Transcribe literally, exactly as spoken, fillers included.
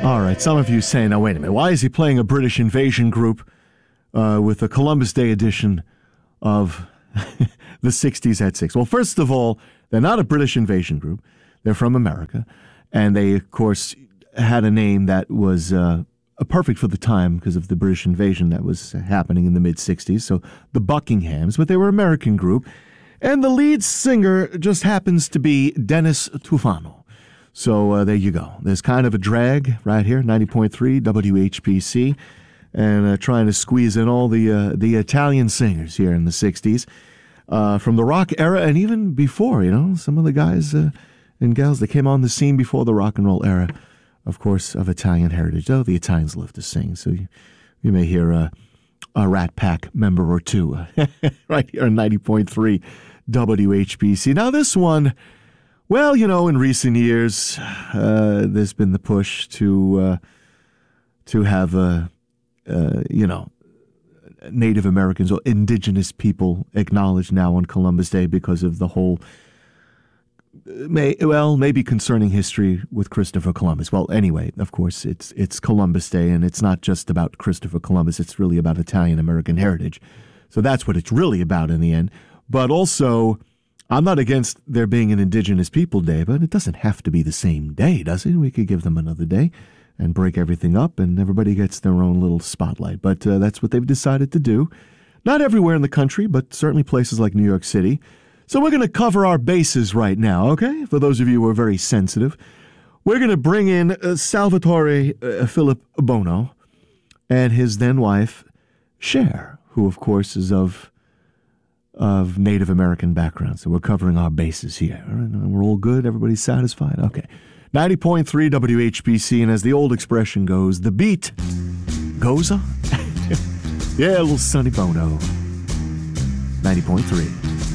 All right, some of you say, now wait a minute, why is he playing a British invasion group uh, with a Columbus Day edition of the sixties at six? Well, first of all, they're not a British invasion group. They're from America. And they, of course, had a name that was uh, perfect for the time because of the British invasion that was happening in the mid-sixties. So the Buckinghams, but they were an American group. And the lead singer just happens to be Dennis Tufano. So uh, there you go. There's kind of a drag right here, ninety point three W H P C, and uh, trying to squeeze in all the uh, the Italian singers here in the sixties, uh, from the rock era and even before, you know, some of the guys uh, and gals that came on the scene before the rock and roll era, of course, of Italian heritage. Oh, the Italians love to sing, so you, you may hear a, a Rat Pack member or two right here on ninety point three W H P C. Now this one, well, you know, in recent years, uh, there's been the push to uh, to have, uh, uh, you know, Native Americans or indigenous people acknowledged now on Columbus Day because of the whole, may well, maybe concerning history with Christopher Columbus. Well, anyway, of course, it's it's Columbus Day, and it's not just about Christopher Columbus. It's really about Italian American heritage. So that's what it's really about in the end. But also, I'm not against there being an Indigenous People Day, but it doesn't have to be the same day, does it? We could give them another day and break everything up, and everybody gets their own little spotlight. But uh, that's what they've decided to do. Not everywhere in the country, but certainly places like New York City. So we're going to cover our bases right now, okay? For those of you who are very sensitive. We're going to bring in uh, Salvatore uh, Philip Bono and his then-wife, Cher, who, of course, is of... of Native American background. So we're covering our bases here. All right, we're all good. Everybody's satisfied. Okay. ninety point three W H P C, and as the old expression goes, the beat goes on. Yeah, little Sonny Bono. ninety point three.